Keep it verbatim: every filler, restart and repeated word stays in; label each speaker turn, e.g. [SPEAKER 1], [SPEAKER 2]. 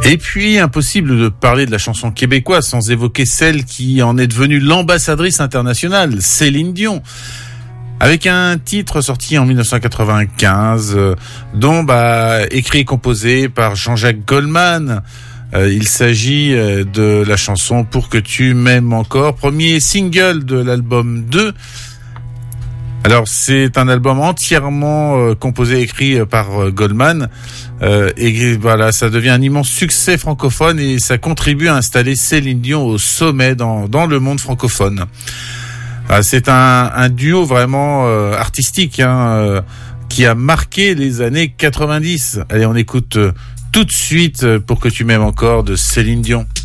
[SPEAKER 1] Et puis, impossible de parler de la chanson québécoise sans évoquer celle qui en est devenue l'ambassadrice internationale, Céline Dion. Avec un titre sorti en dix-neuf cent quatre-vingt-quinze, euh, dont bah, écrit et composé par Jean-Jacques Goldman. Euh, il s'agit euh, de la chanson Pour que tu m'aimes encore, premier single de l'album deux. Alors c'est un album entièrement euh, composé et écrit euh, par euh, Goldman euh, et voilà, ça devient un immense succès francophone et ça contribue à installer Céline Dion au sommet dans dans le monde francophone. Ah, c'est un, un duo vraiment euh, artistique hein, euh, qui a marqué les années quatre-vingt-dix. Allez, on écoute euh, tout de suite euh, Pour que tu m'aimes encore de Céline Dion.